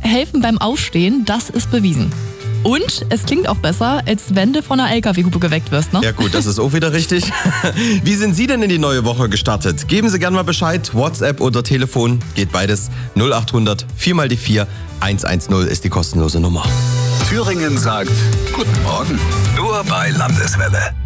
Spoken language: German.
helfen beim Aufstehen, das ist bewiesen. Und es klingt auch besser, als wenn du von einer LKW-Hupe geweckt wirst, ne? Ja gut, das ist auch wieder richtig. Wie sind Sie denn in die neue Woche gestartet? Geben Sie gerne mal Bescheid, WhatsApp oder Telefon, geht beides. 0800 4 mal die 4 110 ist die kostenlose Nummer. Thüringen sagt Guten Morgen, nur bei Landeswelle.